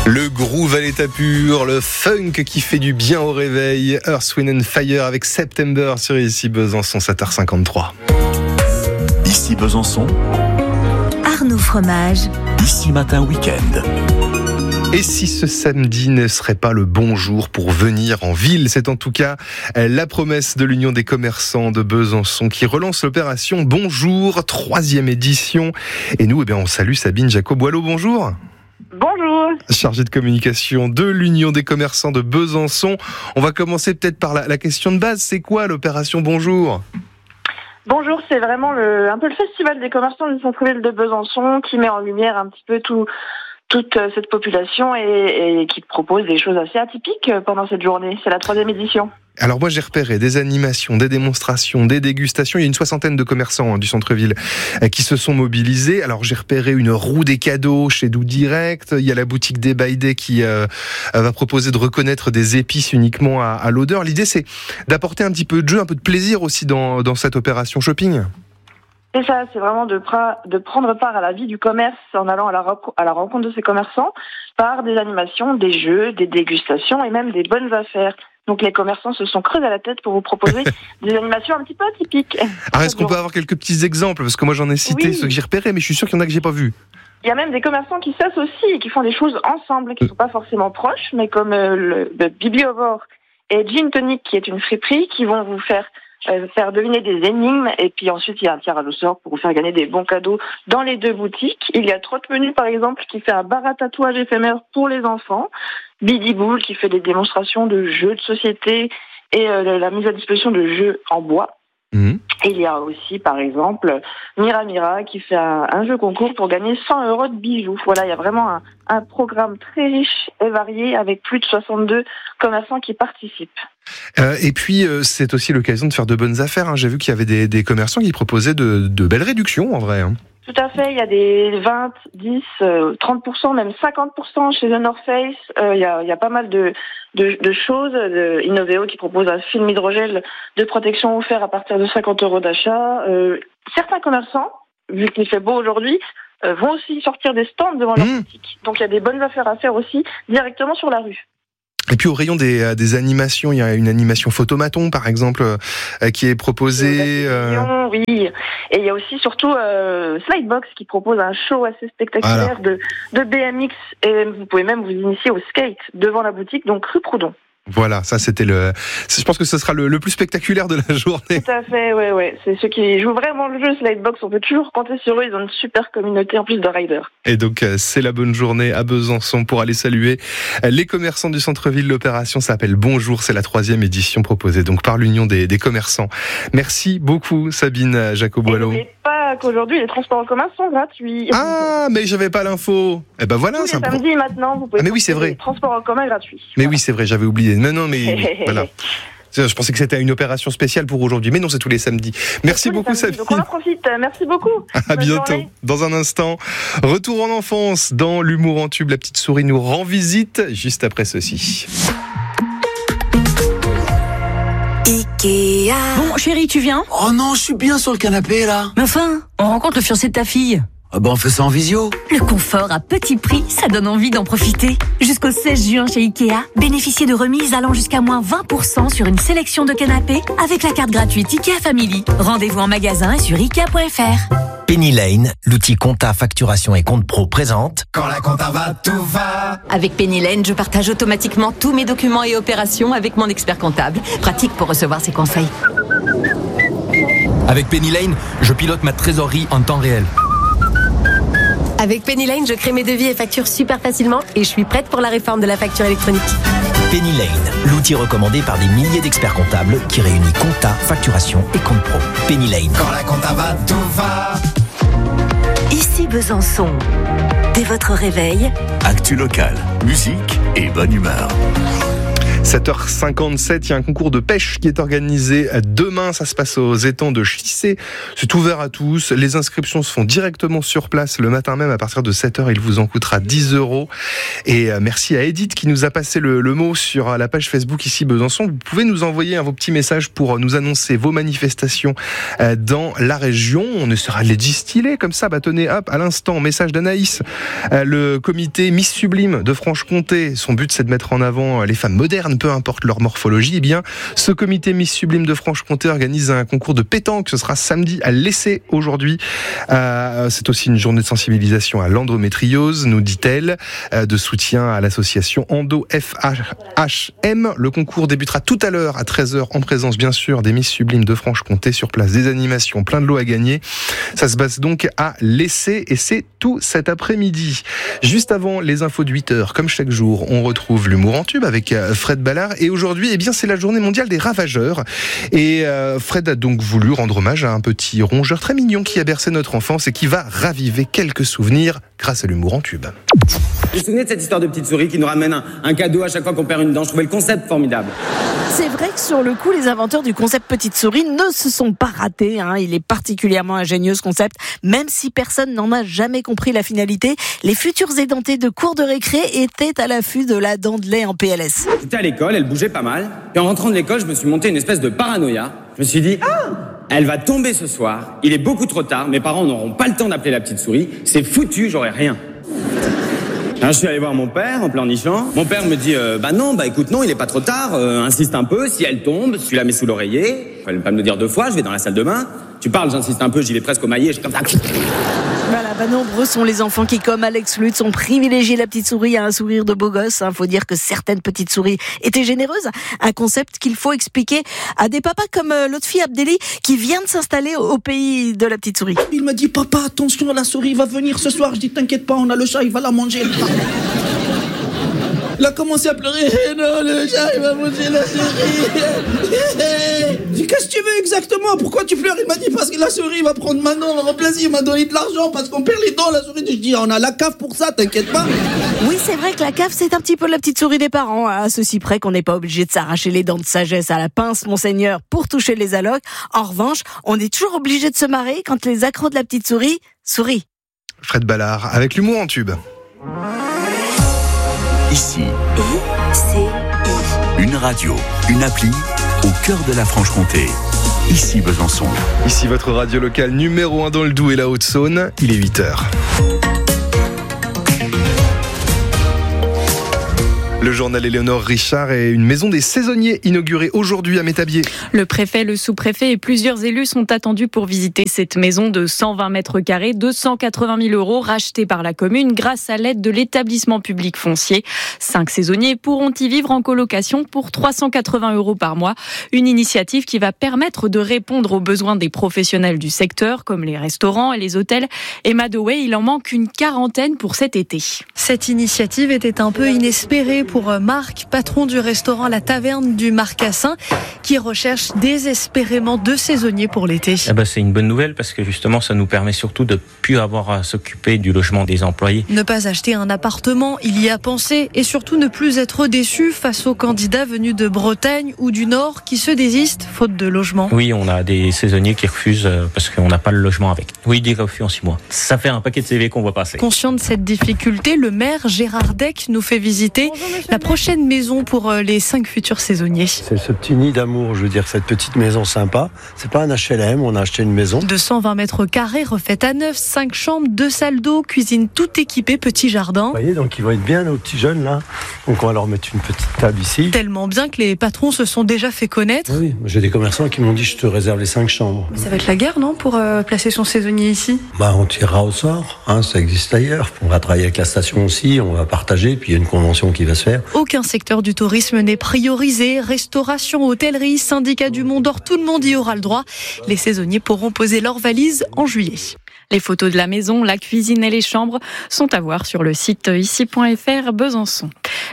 Le groove à l'état pur, le funk qui fait du bien au réveil. Earth, Wind & Fire avec September sur ici Besançon, 7h53. Ici Besançon, Arnaud Fromage. Ici Matin Week-end. Et si ce samedi ne serait pas le bon jour pour venir en ville? C'est en tout cas la promesse de l'Union des commerçants de Besançon qui relance l'opération Bonjour, 3e édition. Et nous, on salue Sabine Jacob-Boileau. Bonjour. Bonjour. Chargée de communication de l'Union des commerçants de Besançon. On va commencer peut-être par la question de base. C'est quoi l'opération Bonjour ? Bonjour, c'est vraiment un peu le festival des commerçants du centre-ville de Besançon qui met en lumière un petit peu toute cette population et qui propose des choses assez atypiques pendant cette journée. C'est la 3e édition. Alors moi j'ai repéré des animations, des démonstrations, des dégustations. Il y a une 60aine de commerçants du centre-ville qui se sont mobilisés. Alors j'ai repéré une roue des cadeaux chez Doux Direct. Il y a la boutique Day by Day qui va proposer de reconnaître des épices uniquement à l'odeur. L'idée c'est d'apporter un petit peu de jeu, un peu de plaisir aussi dans cette opération shopping. C'est ça, c'est vraiment de prendre part à la vie du commerce en allant à la rencontre de ces commerçants par des animations, des jeux, des dégustations et même des bonnes affaires. Donc les commerçants se sont creusés à la tête pour vous proposer des animations un petit peu atypiques. Alors est-ce qu'on peut avoir quelques petits exemples? Parce que moi j'en ai cité ceux que j'ai repérés, mais je suis sûr qu'il y en a que j'ai pas vus. Il y a même des commerçants qui s'associent et qui font des choses ensemble, qui ne sont pas forcément proches, mais comme le Bibliovore et Gin Tonic, qui est une friperie, qui vont vous faire deviner des énigmes, et puis ensuite il y a un tirage au sort pour vous faire gagner des bons cadeaux dans les 2 boutiques. Il y a Trotte Menu par exemple qui fait un bar à tatouage éphémère pour les enfants, Bidi Boule qui fait des démonstrations de jeux de société et la mise à disposition de jeux en bois. Et il y a aussi, par exemple, Mira qui fait un jeu concours pour gagner 100 € de bijoux. Voilà, il y a vraiment un programme très riche et varié avec plus de 62 commerçants qui participent. Et puis, c'est aussi l'occasion de faire de bonnes affaires. J'ai vu qu'il y avait des commerçants qui proposaient de belles réductions, en vrai. Tout à fait, il y a des 20, 10, 30%, même 50% chez The North Face. Il y a pas mal de choses. Innoveo qui propose un film hydrogel de protection offert à partir de 50 € d'achat. Certains commerçants, vu qu'il fait beau aujourd'hui, vont aussi sortir des stands devant leur boutique. Donc il y a des bonnes affaires à faire aussi directement sur la rue. Et puis au rayon des animations, il y a une animation photomaton par exemple qui est proposée. Oui, et il y a aussi surtout Slidebox qui propose un show assez spectaculaire de BMX et vous pouvez même vous initier au skate devant la boutique, donc rue Proudhon. Voilà, ça c'était je pense que ce sera le plus spectaculaire de la journée. Tout à fait, ouais. C'est ceux qui jouent vraiment le jeu Slidebox, on peut toujours compter sur eux, ils ont une super communauté en plus de riders. Et donc c'est la bonne journée à Besançon pour aller saluer les commerçants du centre-ville. L'opération s'appelle Bonjour, c'est la 3e édition proposée donc par l'Union des commerçants. Merci beaucoup Sabine Jacob-Boileau. N'oubliez pas qu'aujourd'hui les transports en commun sont gratuits. Ah, mais j'avais pas l'info. Eh ben voilà, tous les samedis maintenant, vous pouvez mais oui, c'est vrai. Les transports en commun gratuits. Mais oui, c'est vrai, j'avais oublié. Non, mais voilà. Je pensais que c'était une opération spéciale pour aujourd'hui, mais non, c'est tous les samedis. Merci beaucoup, Sabine. Donc on en profite. Merci beaucoup. À bientôt. Dans un instant, retour en enfance dans l'humour en tube. La petite souris nous rend visite juste après ceci. Ikea. Bon, chérie, tu viens? Oh non, je suis bien sur le canapé, là. Mais enfin, on rencontre le fiancé de ta fille. Ah ben, on fait ça en visio. Le confort à petit prix, ça donne envie d'en profiter. Jusqu'au 16 juin chez Ikea, bénéficiez de remises allant jusqu'à moins 20% sur une sélection de canapés avec la carte gratuite Ikea Family. Rendez-vous en magasin et sur Ikea.fr. Penny Lane, l'outil compta, facturation et compte pro présente. Quand la compta va, tout va. Avec Penny Lane, je partage automatiquement tous mes documents et opérations avec mon expert comptable. Pratique pour recevoir ses conseils. Avec Penny Lane, je pilote ma trésorerie en temps réel. Avec Penny Lane, je crée mes devis et factures super facilement et je suis prête pour la réforme de la facture électronique. Penny Lane, l'outil recommandé par des milliers d'experts comptables qui réunit compta, facturation et compte pro. Penny Lane. Quand la compta va, tout va. Ici Besançon. Dès votre réveil, Actu locale, musique et bonne humeur. 7h57, il y a un concours de pêche qui est organisé demain. Ça se passe aux étangs de Chissé. C'est ouvert à tous. Les inscriptions se font directement sur place le matin même à partir de 7h. Il vous en coûtera 10 €. Et merci à Edith qui nous a passé le mot sur la page Facebook ici Besançon. Vous pouvez nous envoyer vos petits messages pour nous annoncer vos manifestations dans la région. On essaiera de les distiller comme ça. Tenez, hop, à l'instant, message d'Anaïs. Le comité Miss Sublime de Franche-Comté, son but c'est de mettre en avant les femmes modernes, peu importe leur morphologie. Eh bien, ce comité Miss Sublime de Franche-Comté organise un concours de pétanque. Ce sera samedi à l'Essai aujourd'hui. C'est aussi une journée de sensibilisation à l'endométriose, nous dit-elle, de soutien à l'association Endo FHM. Le concours débutera tout à l'heure à 13h en présence bien sûr des Miss Sublimes de Franche-Comté sur place, des animations, plein de lots à gagner. Ça se passe donc à l'Essai et c'est tout cet après-midi. Juste avant les infos de 8h, comme chaque jour, on retrouve l'humour en tube avec Fred Ballard. Et aujourd'hui, eh bien, c'est la journée mondiale des ravageurs. Et Fred a donc voulu rendre hommage à un petit rongeur très mignon qui a bercé notre enfance et qui va raviver quelques souvenirs grâce à l'humour en tube. Vous vous souvenez de cette histoire de petite souris qui nous ramène un cadeau à chaque fois qu'on perd une dent? Je trouvais le concept formidable. C'est vrai que sur le coup, les inventeurs du concept petite souris ne se sont pas ratés. Il est particulièrement ingénieux ce concept, même si personne n'en a jamais compris la finalité. Les futurs édentés de cours de récré étaient à l'affût de la dent de lait en PLS. J'étais à l'école, elle bougeait pas mal. Et en rentrant de l'école, je me suis monté une espèce de paranoïa. Je me suis dit, elle va tomber ce soir. Il est beaucoup trop tard. Mes parents n'auront pas le temps d'appeler la petite souris. C'est foutu, j'aurai rien. Je suis allé voir mon père en pleurnichant. Mon père me dit écoute non, il est pas trop tard, insiste un peu, si elle tombe, tu la mets sous l'oreiller. Fallait pas me le dire 2 fois, je vais dans la salle de bain. Tu parles, j'insiste un peu, j'y vais presque au maillet, je suis comme ça. Voilà, nombreux sont les enfants qui, comme Alex Lutz, ont privilégié la petite souris à un sourire de beau gosse. Faut dire que certaines petites souris étaient généreuses. Un concept qu'il faut expliquer à des papas comme l'autre fille Abdelli qui vient de s'installer au pays de la petite souris. Il m'a dit, papa, attention, la souris va venir ce soir. Je dis, t'inquiète pas, on a le chat, il va la manger. Il a commencé à pleurer. Non, le chat, il va manger la souris. Je dis, qu'est-ce que tu veux exactement? Pourquoi tu pleures? Il m'a dit, parce que la souris va prendre Manon, on va remplacer. Il m'a donné de l'argent parce qu'on perd les dents, la souris. Je dis, on a la cave pour ça, t'inquiète pas. Oui, c'est vrai que la cave, c'est un petit peu la petite souris des parents. À ceci près qu'on n'est pas obligé de s'arracher les dents de sagesse à la pince, monseigneur, pour toucher les allocs. En revanche, on est toujours obligé de se marrer quand les accros de la petite souris sourient. Fred Ballard, avec l'humour en tube. Ici, une radio, une appli au cœur de la Franche-Comté. Ici Besançon. Ici votre radio locale numéro 1 dans le Doubs et la Haute-Saône. Il est 8h. Le journal Éléonore Richard et une maison des saisonniers inaugurée aujourd'hui à Métabier. Le préfet, le sous-préfet et plusieurs élus sont attendus pour visiter cette maison de 120 mètres carrés, 280 000 € rachetée par la commune grâce à l'aide de l'établissement public foncier. 5 saisonniers pourront y vivre en colocation pour 380 € par mois. Une initiative qui va permettre de répondre aux besoins des professionnels du secteur comme les restaurants et les hôtels. Et Madoué, il en manque une 40aine pour cet été. Cette initiative était un peu inespérée pour Marc, patron du restaurant La Taverne du Marcassin, qui recherche désespérément 2 saisonniers pour l'été. C'est une bonne nouvelle parce que justement ça nous permet surtout de plus avoir à s'occuper du logement des employés. Ne pas acheter un appartement, il y a pensé, et surtout ne plus être déçu face aux candidats venus de Bretagne ou du Nord qui se désistent faute de logement. Oui, on a des saisonniers qui refusent parce qu'on n'a pas le logement avec. Oui, des refus en 6 mois. Ça fait un paquet de CV qu'on voit passer. Conscient de cette difficulté, le maire Gérard Deck nous fait visiter la prochaine maison pour les 5 futurs saisonniers. C'est ce petit nid d'amour, je veux dire, cette petite maison sympa. C'est pas un HLM, on a acheté une maison. 220 mètres carrés, refaite à neuf, 5 chambres, 2 salles d'eau, cuisine tout équipée, petit jardin. Vous voyez, donc ils vont être bien nos petits jeunes là. Donc on va leur mettre une petite table ici. Tellement bien que les patrons se sont déjà fait connaître. Oui, j'ai des commerçants qui m'ont dit je te réserve les 5 chambres. Ça va être la guerre, non, pour placer son saisonnier ici? On tirera au sort, ça existe ailleurs. On va travailler avec la station aussi, on va partager, puis il y a une convention qui va se faire. Aucun secteur du tourisme n'est priorisé. Restauration, hôtellerie, syndicat du Mont d'Or, tout le monde y aura le droit. Les saisonniers pourront poser leurs valises en juillet. Les photos de la maison, la cuisine et les chambres sont à voir sur le site ici.fr Besançon.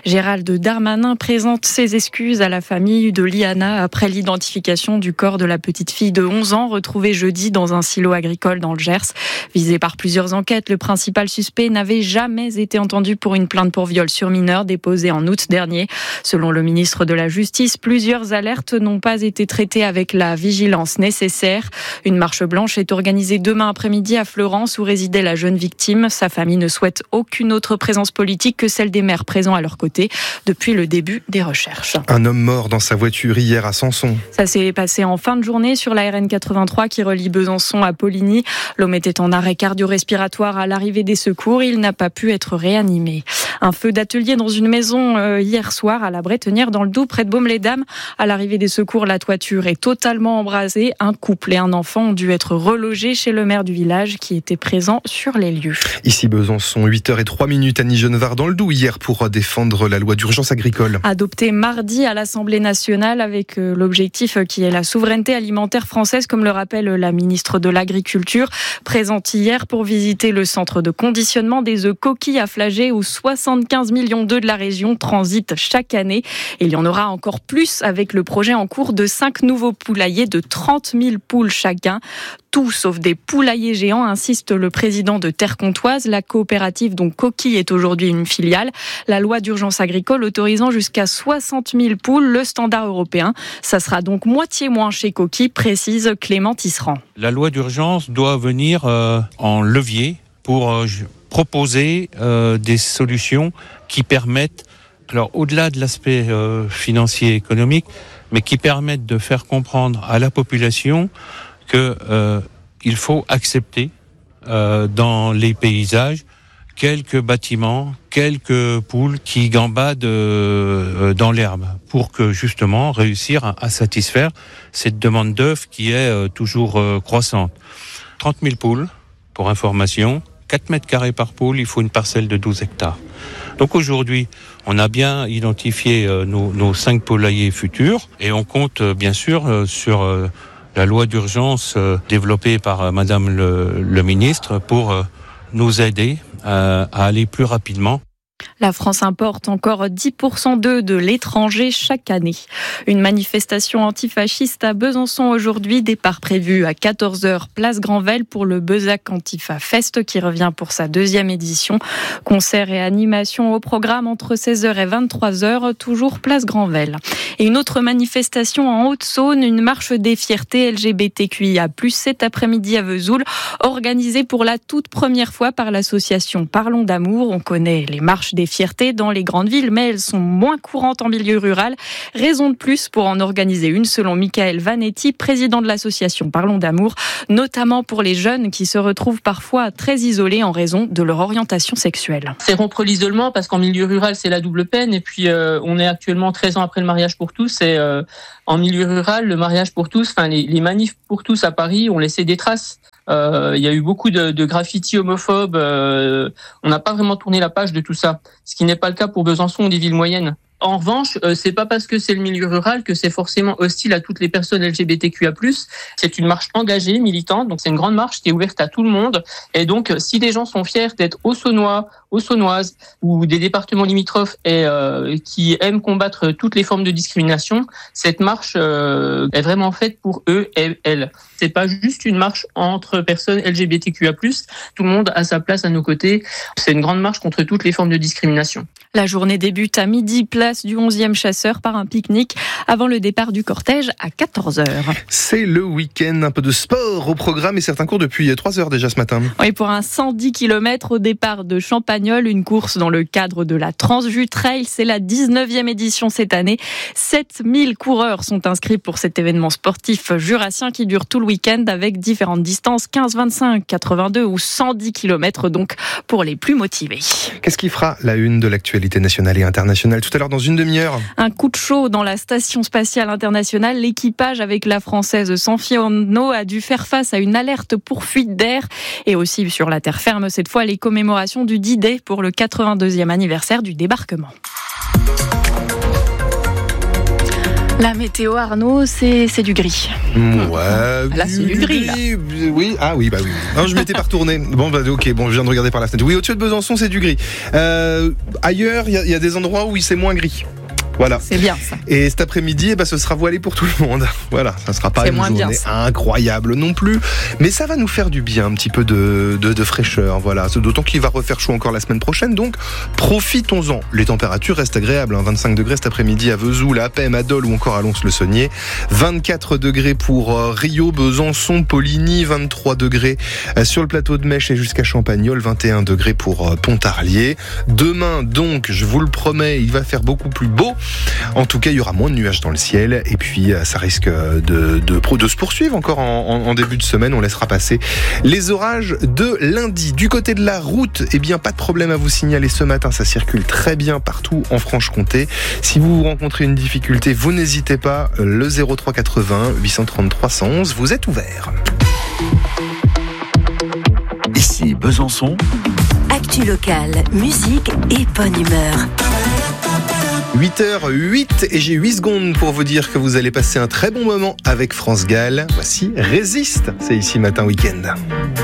Gérald Darmanin présente ses excuses à la famille de Liana après l'identification du corps de la petite fille de 11 ans retrouvée jeudi dans un silo agricole dans le Gers. Visé par plusieurs enquêtes, le principal suspect n'avait jamais été entendu pour une plainte pour viol sur mineur déposée en août dernier. Selon le ministre de la Justice, plusieurs alertes n'ont pas été traitées avec la vigilance nécessaire. Une marche blanche est organisée demain après-midi à Fleurance où résidait la jeune victime. Sa famille ne souhaite aucune autre présence politique que celle des maires présents à leur côté depuis le début des recherches. Un homme mort dans sa voiture hier à Samson. Ça s'est passé en fin de journée sur la RN 83 qui relie Besançon à Poligny. L'homme était en arrêt cardio-respiratoire à l'arrivée des secours. Il n'a pas pu être réanimé. Un feu d'atelier dans une maison hier soir à la Bretonnière dans le Doubs près de Baume-les-Dames. À l'arrivée des secours, la toiture est totalement embrasée. Un couple et un enfant ont dû être relogés chez le maire du village qui était présent sur les lieux. Ici Besançon, 8h03, Annie Genevard dans le Doubs hier pour défendre la loi d'urgence agricole. Adoptée mardi à l'Assemblée nationale avec l'objectif qui est la souveraineté alimentaire française, comme le rappelle la ministre de l'Agriculture, présente hier pour visiter le centre de conditionnement des œufs coquilles à Flagey où 75 millions d'œufs de la région transitent chaque année. Et il y en aura encore plus avec le projet en cours de 5 nouveaux poulaillers de 30 000 poules chacun. Tout sauf des poulaillers géants, insiste le président de Terre Comtoise. La coopérative dont Coquille est aujourd'hui une filiale. La loi d'urgence agricole autorisant jusqu'à 60 000 poules, le standard européen. Ça sera donc moitié moins chez Coquille, précise Clément Tisserand. La loi d'urgence doit venir en levier pour proposer des solutions qui permettent, alors au-delà de l'aspect financier et économique, mais qui permettent de faire comprendre à la population que il faut accepter dans les paysages quelques bâtiments, quelques poules qui gambadent dans l'herbe pour que justement réussir à satisfaire cette demande d'œufs qui est toujours croissante. 30 000 poules, pour information, 4 mètres carrés par poule, il faut une parcelle de 12 hectares. Donc aujourd'hui, on a bien identifié nos 5 poulaillers futurs et on compte bien sûr sur la loi d'urgence développée par Madame le ministre pour nous aider à aller plus rapidement. La France importe encore 10% d'œufs de l'étranger chaque année. Une manifestation antifasciste à Besançon aujourd'hui. Départ prévu à 14h, place Granvelle pour le Bezac Antifa Fest qui revient pour sa 2e édition. Concert et animation au programme entre 16h et 23h, toujours place Granvelle. Et une autre manifestation en Haute-Saône, une marche des fiertés LGBTQIA+, cet après-midi à Vesoul, organisée pour la toute première fois par l'association Parlons d'amour. On connaît les marches des fiertés dans les grandes villes, mais elles sont moins courantes en milieu rural. Raison de plus pour en organiser une, selon Michael Vanetti, président de l'association Parlons d'amour, notamment pour les jeunes qui se retrouvent parfois très isolés en raison de leur orientation sexuelle. C'est rompre l'isolement parce qu'en milieu rural, c'est la double peine. Et puis, on est actuellement 13 ans après le mariage pour tous. Et en milieu rural, le mariage pour tous, enfin les manifs pour tous à Paris ont laissé des traces. Il y a eu beaucoup de graffitis homophobes. On n'a pas vraiment tourné la page de tout ça, ce qui n'est pas le cas pour Besançon ou des villes moyennes. En revanche, c'est pas parce que c'est le milieu rural que c'est forcément hostile à toutes les personnes LGBTQIA+. C'est une marche engagée, militante, donc c'est une grande marche qui est ouverte à tout le monde. Et donc, si des gens sont fiers d'être Haut-Saônois, Haut-Saônoises ou des départements limitrophes et qui aiment combattre toutes les formes de discrimination, cette marche est vraiment faite pour eux et elles. C'est pas juste une marche entre personnes LGBTQIA+. Tout le monde a sa place à nos côtés. C'est une grande marche contre toutes les formes de discrimination. La journée débute à midi, place du 11e chasseur, par un pique-nique avant le départ du cortège à 14h. C'est le week-end, un peu de sport au programme et certains cours depuis 3h déjà ce matin. Oui, pour un 110 km au départ de Champagnole, une course dans le cadre de la Transvue Trail. C'est la 19e édition cette année. 7000 coureurs sont inscrits pour cet événement sportif jurassien qui dure tout le week-end avec différentes distances, 15, 25, 82 ou 110 km donc pour les plus motivés. Qu'est-ce qui fera la une de l'actualité nationale et internationale tout à l'heure dans une demi-heure? Un coup de chaud dans la station spatiale internationale. L'équipage avec la française Sanfilippo a dû faire face à une alerte pour fuite d'air. Et aussi sur la terre ferme, cette fois, les commémorations du D-Day pour le 82e anniversaire du débarquement. La météo, Arnaud, c'est du gris. Ouais. Là, c'est du gris, là. Oui, ah oui, bah oui. Non, je m'étais pas retourné. Bon, bah ok, bon, je viens de regarder par la fenêtre. Oui, au-dessus de Besançon, c'est du gris. Ailleurs, il y a des endroits où c'est moins gris. Voilà. C'est bien ça. Et cet après-midi, ce sera voilé pour tout le monde. Voilà, ça sera pas une journée incroyable non plus, mais ça va nous faire du bien, un petit peu de fraîcheur. Voilà, d'autant qu'il va refaire chaud encore la semaine prochaine, donc profitons-en. Les températures restent agréables, 25 degrés cet après-midi à Vesoul, à Appem, à Dole ou encore à Lons-le-Saunier. 24 degrés pour Rio, Besançon, Poligny, 23 degrés sur le plateau de Mèche et jusqu'à Champagnole, 21 degrés pour Pontarlier. Demain, donc, je vous le promets, il va faire beaucoup plus beau. En tout cas, il y aura moins de nuages dans le ciel et puis ça risque de se poursuivre encore en début de semaine. On laissera passer les orages de lundi. Du côté de la route, pas de problème à vous signaler ce matin. Ça circule très bien partout en Franche-Comté. Si vous rencontrez une difficulté, vous n'hésitez pas. Le 03 80 833 111, vous êtes ouvert. Ici Besançon. Actu locale, musique et bonne humeur. 8h08 et j'ai 8 secondes pour vous dire que vous allez passer un très bon moment avec France Gall. Voici Résiste, c'est ici Matin Week-end.